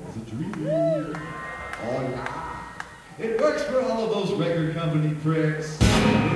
was a dream. Oh, yeah. It works for all of those record company pricks.